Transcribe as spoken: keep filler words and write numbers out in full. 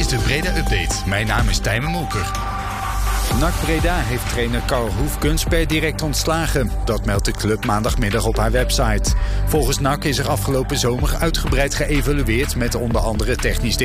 is de Breda Update. Mijn naam is Tijmen Molker. N A C Breda heeft trainer Karl Hoefkens per direct ontslagen. Dat meldt de club maandagmiddag op haar website. Volgens N A C is er afgelopen zomer uitgebreid geëvalueerd met onder andere technisch